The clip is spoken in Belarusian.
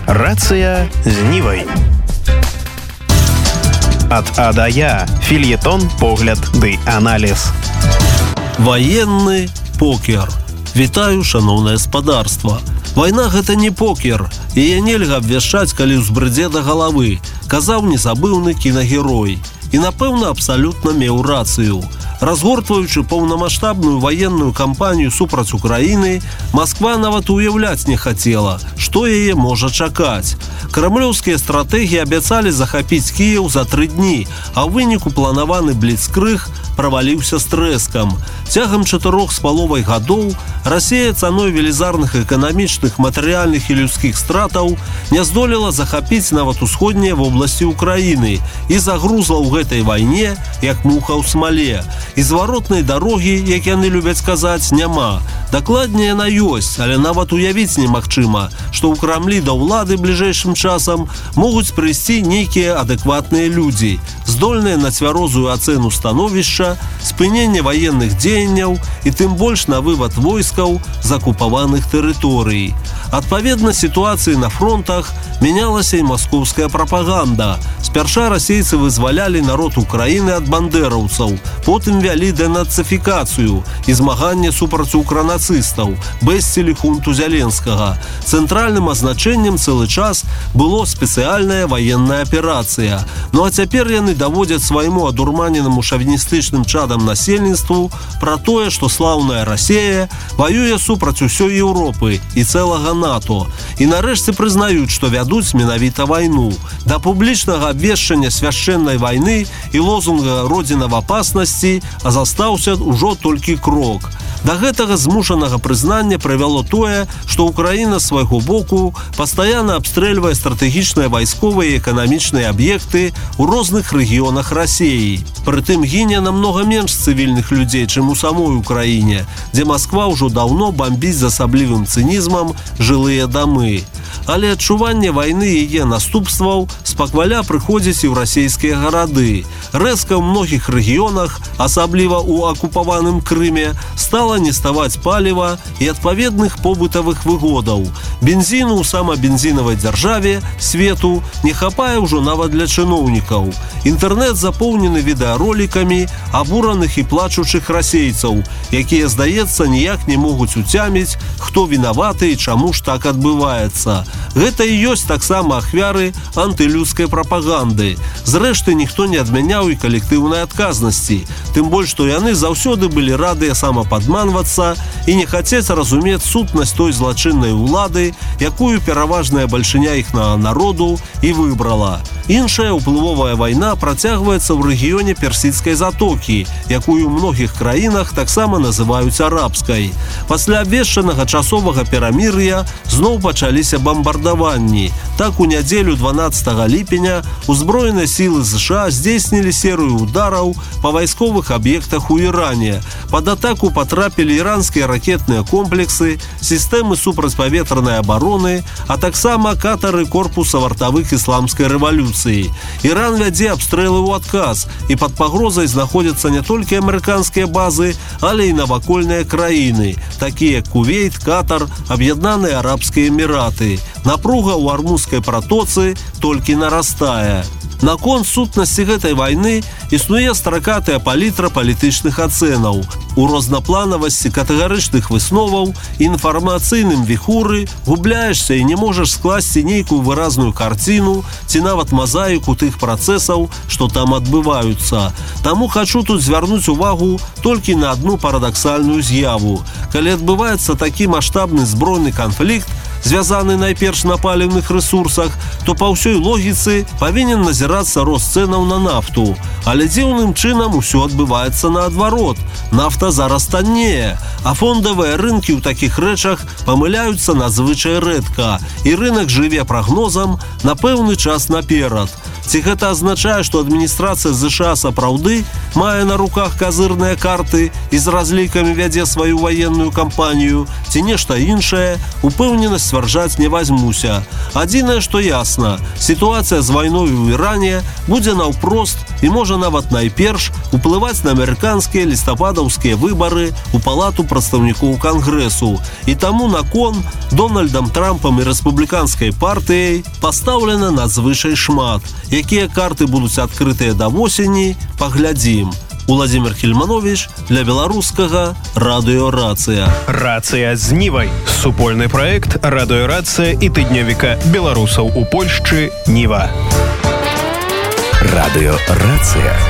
Рацыя з Нівай. Ад А да Я. Фельетон, погляд ды аналіз. Ваенны покер. Вітаю, шаноўнае спадарства. Вайна — гэта не покер, яе нельга абвяшчаць, калі ўзбрыдзе да галавы, казаў незабыўны кінагерой. І, напэўна, абсалютна меў рацыю. Разгортваючы паўнамаштабную ваенную кампанію супраць Украіны, Масква нават уяўляць не хацела, што яе можа чакаць. Крамлёўскія стратэгіі абяцалі захапіць Кіеў за 3 дні, а ў выніку планаваны бліцкрыг праваліўся з трэскам. Цягам 4,5 гадоў Расія цаной велізарных эканамічных, матэрыяльных і людскіх стратаў не здолела захапіць нават усходнія вобласці Украіны і загрузла ў гэтай вайне, як муха ў смале. І зваротнай дарогі, як яны любяць казаць, няма. Дакладней, яна ёсць, але нават уявіць немагчыма, што ў Крамлі да ўлады бліжэйшым часам могуць прыйсці нейкія адэкватныя людзі, здольныя на цвярозую ацэну становішча, спыненне ваенных дзеянняў і тым больш на вывад войскаў з акупаваных тэрыторый. Адпаведна сітуацыі на фронтах мянялася і маскоўская прапаганда. Спярша расейцы вызвалялі народ Украіны ад бандэраўцаў, потым вялі дэнацыфікацыю і змаганне супраць укранацыстаў, бэсцілі хунту Зяленскага. Цэнтральным азначэннем цэлы час было спецыяльная ваенная аперацыя. Ну а цяпер яны даводзяць свайму адурманенаму шавіністычным чадам насельніцтву пра тое, што слаўная Расія ваюе супраць усёй Еўропы і цэлага НАТО. І нарэшце прызнаюць, што вядуць менавіта вайну. Да публічнага абвешчання свяшчэннай вайны і лозунга «Родзіна в апаснасці» застаўся ўжо толькі крок. Да гэтага змушанага прызнання прывяло тое, што Украіна з свайго боку пастаянна абстрэльвае стратэгічныя вайсковыя і эканамічныя аб'екты ў розных рэгіёнах Расіі. Прытым гіне намнога менш цывільных людзей, чым у самой Украіне, дзе Масква ўжо даўно бамбіць з асаблівым цынізмам жылыя дамы. Але адчуванне вайны і яе наступстваў спакваля прыходзіць і ў расійскія гарады. Рэзка ў многіх рэгіёнах, асабліва ў акупаваным Крыме, стала не ставаць паліва і адпаведных побытавых выгодаў. Бензіну ў самабензінавай дзяржаве свету не хапае ўжо нават для чыноўнікаў. Інтэрнэт запоўнены відэаролікамі абураных і плачучых расейцаў, якія, здаецца, ніяк не могуць уцяміць, хто вінаваты і чаму ж так адбываецца. Гэта і ёсць таксама ахвяры антылюдскай прапаганды. Зрэшты, ніхто не адмяняў і калектыўнай адказнасці, тым больш, што яны заўсёды былі радыя самападманвацца і не хацець разумець сутнасць той злачыннай улады, якую пераважная бальшыня іхнага народу і выбрала. Іншая ўплывовая вайна працягваецца ў рэгіёне Персідскай затокі, якую ў многіх краінах таксама называюць арабскай. Пасля абвешчанага часовага перамір'я зноў пачаліся бамбардаванні. Так, у нядзелю 12 ліпеня узброеныя сілы США здзейснілі серыю удараў па вайсковых аб'ектах у Іране. Пад атаку патрапілі іранскія ракетныя комплексы, сістэмы супрацьпаветранай абароны, а таксама катары корпуса вартавых ісламскай рэвалюцыі. Іран вядзе абстрэлы ў адказ, і пад пагрозай знаходзяцца не толькі амерыканскія базы, але і навакольныя краіны, такія як Кувейт, Катар, Аб'яднаныя Арабскія Эміраты. Напруга ў Армузскай пратоцы толькі нарастае. Наконт сутнасці гэтай вайны існуе стракатая палітра палітычных ацэнаў. У рознапланавасці катэгарычных высноваў і інфармацыйным віхуры губляешся і не можаш скласці нейкую выразную карціну ці нават мазаіку тых працэсаў, што там адбываюцца. Таму хачу тут звярнуць увагу толькі на адну парадаксальную з'яву. Калі адбываецца такі маштабны збройны канфлікт, звязаны найперш на паліўных рэсурсах, то па ўсёй логіцы павінен назірацца рост цэнаў на нафту. Але дзіўным чынам усё адбываецца наадварот. Нафта зараз таннее, а фондавыя рынкі ў такіх рэчах памыляюцца надзвычай рэдка, і рынак жыве прагнозам на пэўны час наперад. Ці гэта азначае, што адміністрацыя США сапраўды мае на руках казырныя карты і з разлікамі вядзе сваю ваенную кампанію, ці нешта іншае, упэўненасць сцвярджаць не вазьмуся. Адзінае, што ясна, сітуацыя з вайной у Іране будзе наўпрост і можа нават найперш уплываць на амерыканскія лістападаўскія выбары у Палату прадстаўнікоў Кангрэсу. І таму на кон Дональдам Трампам і рэспубліканскай партыяй пастаўлена надзвычай шмат. Якія карты будуць адкрытыя да восені, паглядзім. Уладзімир Хельманович для беларускага радыё «Рацыя». «Рацыя з Нівай» – супольны праект радыё «Рацыя» і тыднёвіка беларусаў у Польшчы «Ніва». Радыё «Рацыя».